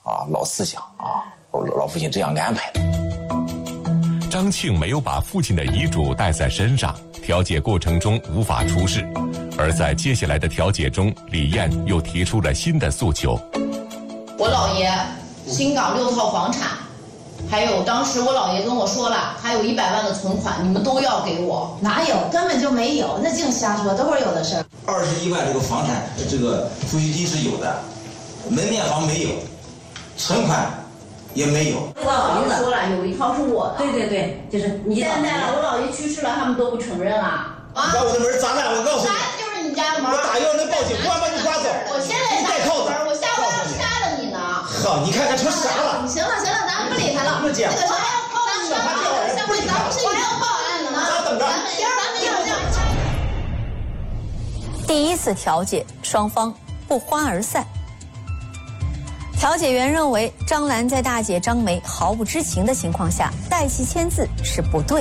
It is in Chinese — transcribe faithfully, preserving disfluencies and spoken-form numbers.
啊，老思想啊，老老父亲这样安排的。 张庆没有把父亲的遗嘱带在身上，调解过程中无法出事。而在接下来的调解中，李艳又提出了新的诉求。 我姥爷新港六套房产，还有当时我姥爷跟我说了，还有一百万的存款，你们都要给我。 哪有，根本就没有，那净瞎说，都是有的事儿。 二十一万这个房产，这个抚恤金是有的，门面房没有，存款也没有。 我姥爷说了，有一套是我的。 对对对，就是你。 现在了，我姥爷去世了，他们都不承认了。 啊！把我的门砸烂，我告诉你。 砸的就是你家的门。 我打幺幺零报警，我要把你抓走。 我现在带铐子， 我下回要杀了你呢。 好，你看看成啥了？ 行了行了，咱不理他了。 那这样， 那个啥，咱说了，下回咱不是还要报案了呢？ 咱等着。 咱们要这样。 第一次调解，双方不欢而散。调解员认为，张兰在大姐张梅毫不知情的情况下代其签字是不对。